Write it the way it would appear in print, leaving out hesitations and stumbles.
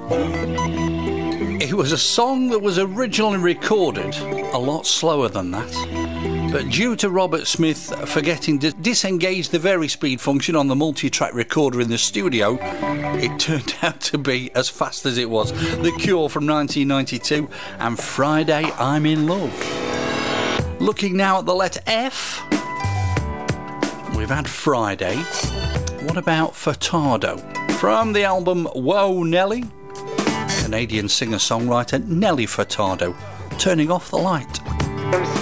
It was a song that was originally recorded a lot slower than that, but due to Robert Smith forgetting to disengage the vari-speed function on the multi-track recorder in the studio, it turned out to be as fast as it was. The Cure from 1992 and Friday I'm in Love. Looking now at the letter F, we've had Friday. What about Furtado? From the album Whoa Nelly, Canadian singer-songwriter Nelly Furtado, Turning Off the Light.